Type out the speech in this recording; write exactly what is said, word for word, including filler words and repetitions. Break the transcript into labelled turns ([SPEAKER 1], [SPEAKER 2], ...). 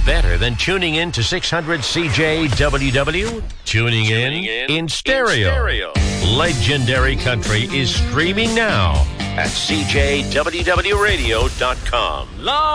[SPEAKER 1] better than tuning in to six hundred C J W W? Tuning, in,
[SPEAKER 2] Tuning in
[SPEAKER 1] in stereo.
[SPEAKER 2] in stereo.
[SPEAKER 1] Legendary Country is streaming now at C J W W radio dot com.